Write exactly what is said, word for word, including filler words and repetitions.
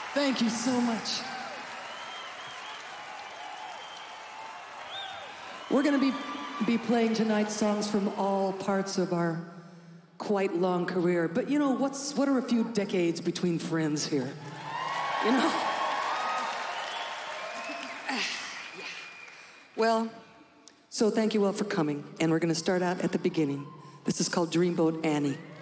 Thank you so much. We're going to be, be playing tonight songs from all parts of our quite long career. But you know, what's, what are a few decades between friends here? You know? Yeah. Well, so thank you all for coming. And we're going to start out at the beginning. This is called Dreamboat Annie.